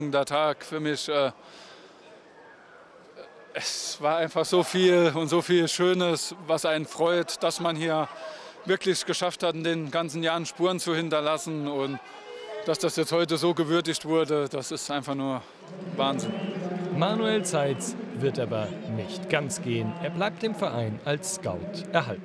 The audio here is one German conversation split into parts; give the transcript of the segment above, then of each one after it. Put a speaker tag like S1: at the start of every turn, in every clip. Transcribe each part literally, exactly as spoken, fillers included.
S1: Der Tag für mich, äh, es war einfach so viel und so viel Schönes, was einen freut, dass man hier wirklich geschafft hat, in den ganzen Jahren Spuren zu hinterlassen, und dass das jetzt heute so gewürdigt wurde, das ist einfach nur Wahnsinn.
S2: Manuel Zeitz wird aber nicht ganz gehen. Er bleibt dem Verein als Scout erhalten.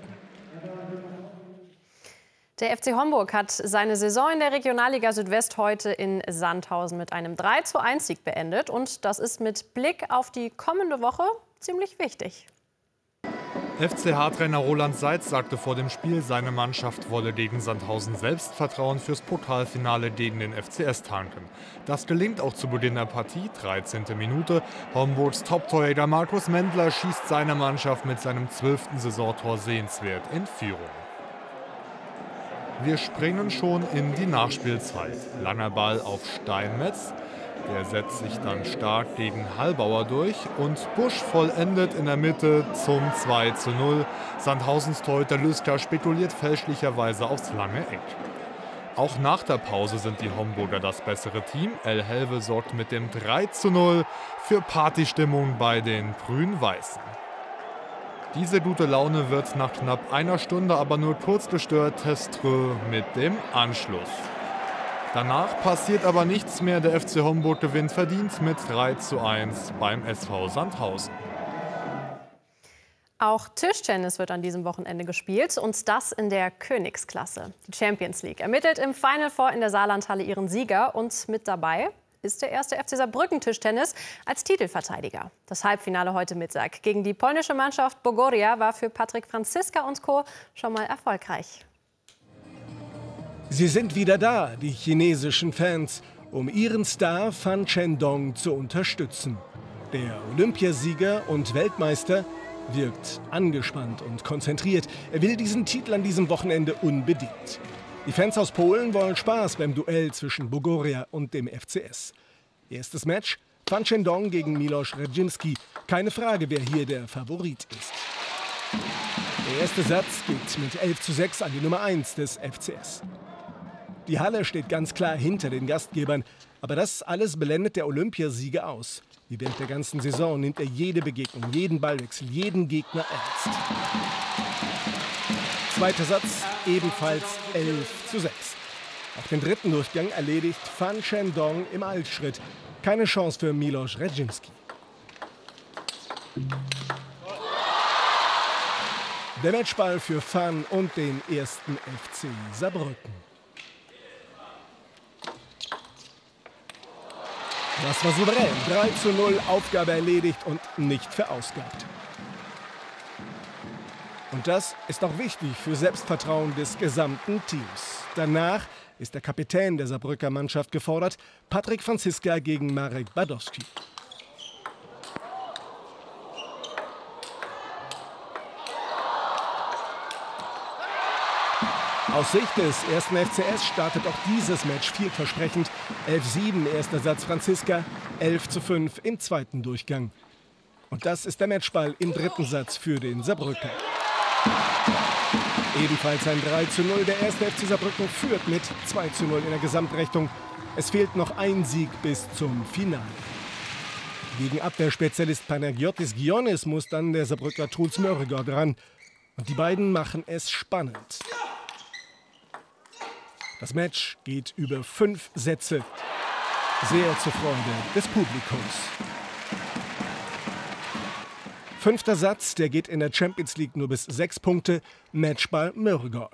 S3: Der F C Homburg hat seine Saison in der Regionalliga Südwest heute in Sandhausen mit einem drei zu eins Sieg beendet. Und das ist mit Blick auf die kommende Woche ziemlich wichtig.
S4: F C H-Trainer Roland Seitz sagte vor dem Spiel, seine Mannschaft wolle gegen Sandhausen Selbstvertrauen fürs Pokalfinale gegen den F C S tanken. Das gelingt auch zu Beginn der Partie, dreizehnte Minute. Homburgs Top-Torjäger Markus Mendler schießt seine Mannschaft mit seinem zwölften Saisontor sehenswert in Führung. Wir springen schon in die Nachspielzeit. Langer Ball auf Steinmetz. Der setzt sich dann stark gegen Hallbauer durch und Busch vollendet in der Mitte zum zwei zu null. Sandhausens Torhüter Lüsker spekuliert fälschlicherweise aufs lange Eck. Auch nach der Pause sind die Homburger das bessere Team. El Helve sorgt mit dem drei zu null für Partystimmung bei den Grün-Weißen. Diese gute Laune wird nach knapp einer Stunde aber nur kurz gestört. Testreux mit dem Anschluss. Danach passiert aber nichts mehr. Der F C Homburg gewinnt verdient mit drei zu eins beim S V Sandhausen.
S3: Auch Tischtennis wird an diesem Wochenende gespielt, und das in der Königsklasse. Die Champions League ermittelt im Final Four in der Saarlandhalle ihren Sieger, und mit dabei ist der erste F C Saarbrücken Tischtennis als Titelverteidiger. Das Halbfinale heute Mittag gegen die polnische Mannschaft Bogoria war für Patryk Franziska und Co. schon mal erfolgreich.
S5: Sie sind wieder da, die chinesischen Fans, um ihren Star Fan Chendong zu unterstützen. Der Olympiasieger und Weltmeister wirkt angespannt und konzentriert. Er will diesen Titel an diesem Wochenende unbedingt. Die Fans aus Polen wollen Spaß beim Duell zwischen Bogoria und dem F C S. Erstes Match, Fan Chendong gegen Miloš Redzimski. Keine Frage, wer hier der Favorit ist. Der erste Satz geht mit elf zu sechs an die Nummer eins des F C S. Die Halle steht ganz klar hinter den Gastgebern. Aber das alles blendet der Olympiasieger aus. Wie während der ganzen Saison nimmt er jede Begegnung, jeden Ballwechsel, jeden Gegner ernst. Zweiter Satz, ebenfalls elf zu sechs. Auch den dritten Durchgang erledigt Fan Chendong im Altschritt. Keine Chance für Miloš Redzimski. Der Matchball für Fan und den ersten F C Saarbrücken. Das war souverän. drei zu null, Aufgabe erledigt und nicht verausgabt. Und das ist auch wichtig für Selbstvertrauen des gesamten Teams. Danach ist der Kapitän der Saarbrücker Mannschaft gefordert, Patryk Franziska gegen Marek Badowski. Aus Sicht des ersten F C S startet auch dieses Match vielversprechend. elf sieben, erster Satz Franziska, elf zu fünf im zweiten Durchgang. Und das ist der Matchball im dritten Satz für den Saarbrücker. Ebenfalls ein drei zu null. Der erste F C Saarbrücken führt mit zwei zu null in der Gesamtrechnung. Es fehlt noch ein Sieg bis zum Finale. Gegen Abwehrspezialist Panagiotis Gionis muss dann der Saarbrücker Truls Mörregard ran. Und die beiden machen es spannend. Das Match geht über fünf Sätze. Sehr zur Freude des Publikums. Fünfter Satz, der geht in der Champions League nur bis sechs Punkte. Matchball Mörregard.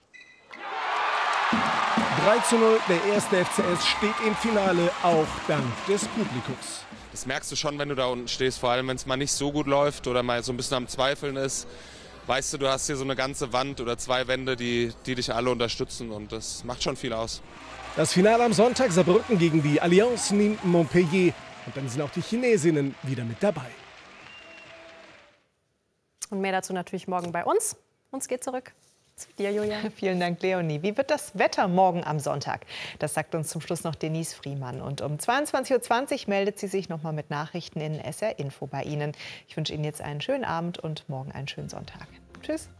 S5: drei zu null, der erste F C S steht im Finale, auch dank des Publikums.
S6: Das merkst du schon, wenn du da unten stehst, vor allem wenn es mal nicht so gut läuft oder mal so ein bisschen am Zweifeln ist. Weißt du, du hast hier so eine ganze Wand oder zwei Wände, die, die dich alle unterstützen, und das macht schon viel aus.
S5: Das Finale am Sonntag, Saarbrücken gegen die Alliance Nîmes Montpellier. Und dann sind auch die Chinesinnen wieder mit dabei.
S3: Und mehr dazu natürlich morgen bei uns. Uns geht zurück zu dir, Julia.
S7: Vielen Dank, Leonie. Wie wird das Wetter morgen am Sonntag? Das sagt uns zum Schluss noch Denise Friemann. Und um zweiundzwanzig Uhr zwanzig meldet sie sich noch mal mit Nachrichten in S R Info bei Ihnen. Ich wünsche Ihnen jetzt einen schönen Abend und morgen einen schönen Sonntag. Tschüss.